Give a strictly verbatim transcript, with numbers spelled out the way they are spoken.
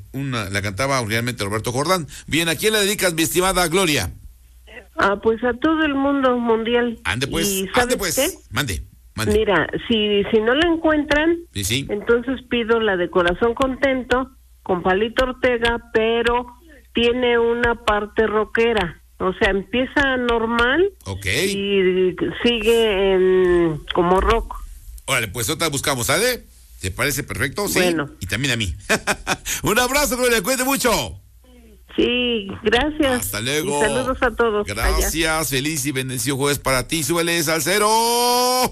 una, la cantaba originalmente Roberto Jordán. Bien, ¿a quién le dedicas, mi estimada Gloria? Ah, pues a todo el mundo mundial. Ande pues, ¿Y sabes ande pues, qué? mande, mande. Mira, si, si no la encuentran, Sí, sí. entonces pido la de Corazón Contento con Palito Ortega, pero tiene una parte rockera. O sea, empieza normal Ok. y sigue en, como rock. Órale, pues otra buscamos, ¿sale? ¿Te parece perfecto? Sí. Bueno. Y también a mí. Un abrazo, Gloria, cuídate mucho. Sí, gracias. Hasta luego. Y saludos a todos. Gracias, allá. feliz y bendecido jueves para ti. Súbele, salsero.